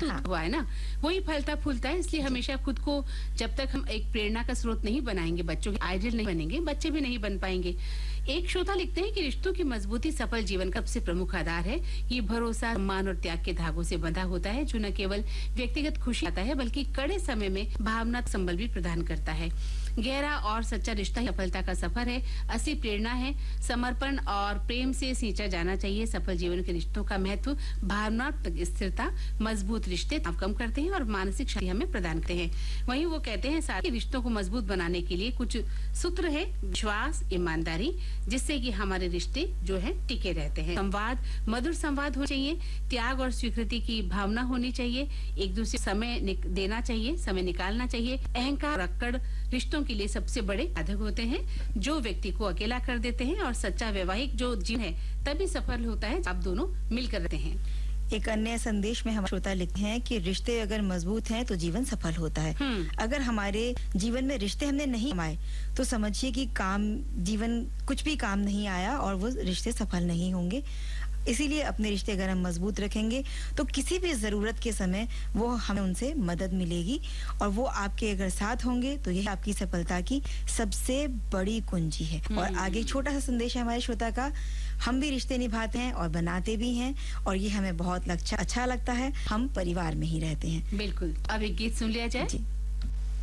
हाँ। हुआ है ना, वही फलता फूलता है। इसलिए हमेशा खुद को, जब तक हम एक प्रेरणा का स्रोत नहीं बनाएंगे, बच्चों के आइडियल नहीं बनेंगे, बच्चे भी नहीं बन पाएंगे। एक श्रोता लिखते हैं कि रिश्तों की मजबूती सफल जीवन का सबसे प्रमुख आधार है। ये भरोसा, सम्मान और त्याग के धागों से बंधा होता है, जो न केवल व्यक्तिगत खुशी आता है बल्कि कड़े समय में भावनात्मक संबल भी प्रदान करता है। गहरा और सच्चा रिश्ता ही सफलता का सफर है, असली प्रेरणा है। समर्पण और प्रेम से सींचा जाना चाहिए। सफल जीवन के रिश्तों का महत्व भावनात्मक स्थिरता, मजबूत रिश्ते तनाव कम करते हैं और मानसिक शांति हमें प्रदान करते हैं। वहीं वो कहते हैं साथ ही रिश्तों को मजबूत बनाने के लिए कुछ सूत्र है: विश्वास, ईमानदारी, जिससे कि हमारे रिश्ते जो है टिके रहते हैं। संवाद, मधुर संवाद होना चाहिए। त्याग और स्वीकृति की भावना होनी चाहिए। एक दूसरे समय देना चाहिए, समय निकालना चाहिए। अहंकार, अक्कड़ रिश्तों के लिए सबसे बड़े बाधक होते हैं, जो व्यक्ति को अकेला कर देते हैं। और सच्चा वैवाहिक जो जीवन है तभी सफल होता है आप दोनों मिलकर रहते हैं। एक अन्य संदेश में हम श्रोता लिखते हैं कि रिश्ते अगर मजबूत हैं तो जीवन सफल होता है। अगर हमारे जीवन में रिश्ते हमने नहीं कमाए तो समझिए कि जीवन कुछ भी काम नहीं आया और वो रिश्ते सफल नहीं होंगे। इसीलिए अपने रिश्ते अगर हम मजबूत रखेंगे तो किसी भी जरूरत के समय वो हमें उनसे मदद मिलेगी, और वो आपके अगर साथ होंगे तो यही आपकी सफलता की सबसे बड़ी कुंजी है। और आगे छोटा सा संदेश है हमारे श्रोता का: हम भी रिश्ते निभाते हैं और बनाते भी हैं, और ये हमें बहुत अच्छा लगता है। हम परिवार में ही रहते हैं। बिल्कुल। अब एक गीत सुन लिया जाए। जी।